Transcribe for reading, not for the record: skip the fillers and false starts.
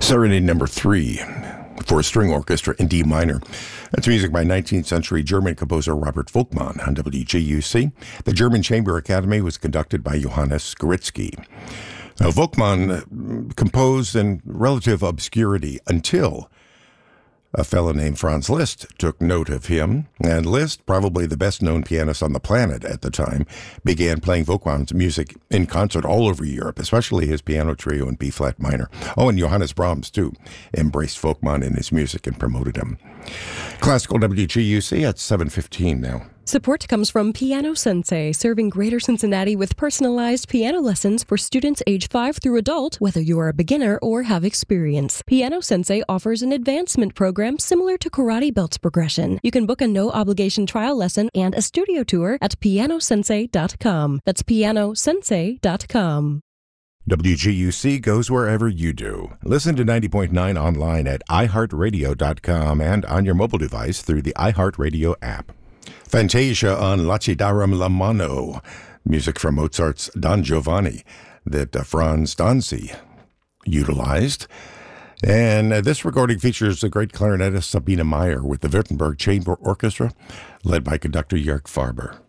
Serenade number 3 for a string orchestra in D minor. That's music by 19th century German composer Robert Volkmann on WGUC. The German Chamber Academy was conducted by Johannes Skritsky. Now, Volkmann composed in relative obscurity until a fellow named Franz Liszt took note of him, and Liszt, probably the best-known pianist on the planet at the time, began playing Volkmann's music in concert all over Europe, especially his piano trio in B-flat minor. Oh, and Johannes Brahms, too, embraced Volkmann in his music and promoted him. Classical WGUC at 7:15 now. Support comes from Piano Sensei, serving Greater Cincinnati with personalized piano lessons for students age 5 through adult, whether you are a beginner or have experience. Piano Sensei offers an advancement program similar to Karate Belts progression. You can book a no-obligation trial lesson and a studio tour at pianosensei.com. That's pianosensei.com. WGUC goes wherever you do. Listen to 90.9 online at iHeartRadio.com and on your mobile device through the iHeartRadio app. Fantasia on Lacidarum la Mano, music from Mozart's Don Giovanni that Franz Danzi utilized. And this recording features the great clarinetist Sabine Meyer with the Württemberg Chamber Orchestra, led by conductor Jörg Farber.